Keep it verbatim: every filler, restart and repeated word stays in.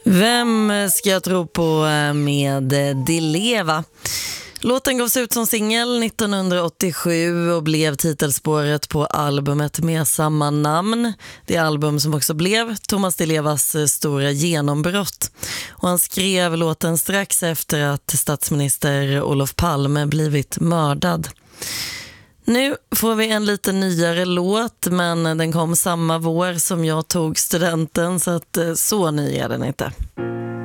Vem ska jag tro på med Di Leva? Låten gavs ut som singel nittonhundraåttiosju och blev titelspåret på albumet med samma namn. Det album som också blev Thomas Di Levas stora genombrott. Och han skrev låten strax efter att statsminister Olof Palme blivit mördad. Nu får vi en lite nyare låt, men den kom samma vår som jag tog studenten, så att så ny är den inte.